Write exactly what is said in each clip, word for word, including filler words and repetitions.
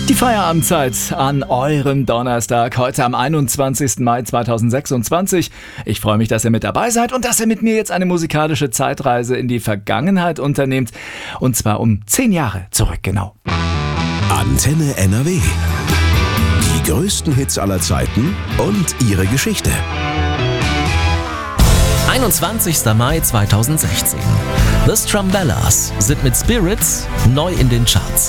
Die Feierabendzeit an eurem Donnerstag, heute am einundzwanzigsten Mai zweitausendsechsundzwanzig. Ich freue mich, dass ihr mit dabei seid und dass ihr mit mir jetzt eine musikalische Zeitreise in die Vergangenheit unternehmt. Und zwar um zehn Jahre zurück, genau. Antenne N R W. Die größten Hits aller Zeiten und ihre Geschichte. einundzwanzigster Mai zweitausendsechzehn. The Strumbellas sind mit Spirits neu in den Charts.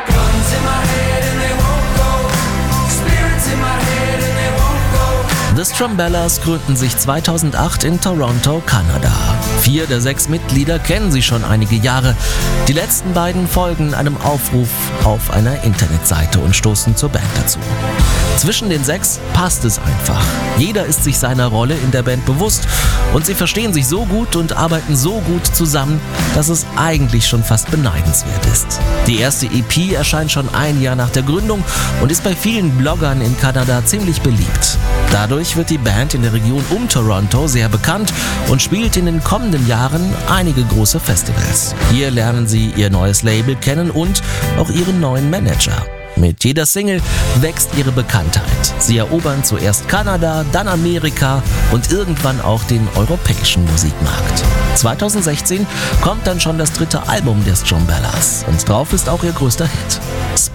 The Strumbellas gründen sich zweitausendacht in Toronto, Kanada. Vier der sechs Mitglieder kennen sie schon einige Jahre. Die letzten beiden folgen einem Aufruf auf einer Internetseite und stoßen zur Band dazu. Zwischen den sechs passt es einfach. Jeder ist sich seiner Rolle in der Band bewusst und sie verstehen sich so gut und arbeiten so gut zusammen, dass es eigentlich schon fast beneidenswert ist. Die erste E P erscheint schon ein Jahr nach der Gründung und ist bei vielen Bloggern in Kanada ziemlich beliebt. Dadurch wird die Band in der Region um Toronto sehr bekannt und spielt in den kommenden Jahren einige große Festivals. Hier lernen sie ihr neues Label kennen und auch ihren neuen Manager. Mit jeder Single wächst ihre Bekanntheit. Sie erobern zuerst Kanada, dann Amerika und irgendwann auch den europäischen Musikmarkt. zweitausendsechzehn kommt dann schon das dritte Album der Strumbellas und drauf ist auch ihr größter Hit.